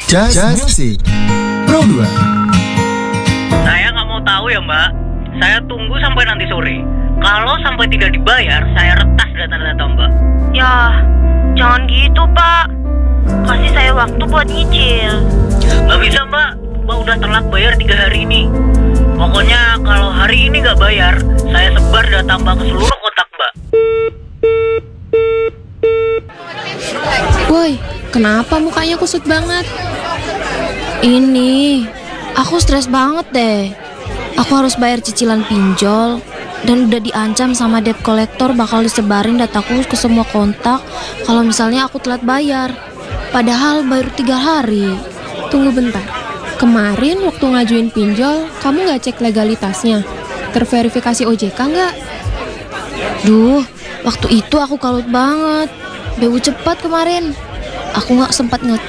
Just Music Pro 2. Saya nggak mau tahu ya mbak. Saya tunggu sampai nanti sore. Kalau sampai tidak dibayar, saya retas data-data mbak. Ya, jangan gitu pak. Kasih saya waktu buat nyicil. Nggak bisa mbak. Mbak udah telat bayar 3 hari ini. Pokoknya kalau hari ini nggak bayar, saya sebar data mbak ke seluruh kotak mbak. Woi, kenapa mukanya kusut banget? Ini, aku stres banget deh. Aku harus bayar cicilan pinjol dan udah diancam sama debt collector bakal disebarin dataku ke semua kontak kalau misalnya aku telat bayar. Padahal baru 3 hari. Tunggu bentar. Kemarin waktu ngajuin pinjol, kamu nggak cek legalitasnya? Terverifikasi OJK nggak? Duh, waktu itu aku kalut banget. BU cepat kemarin. Aku nggak sempat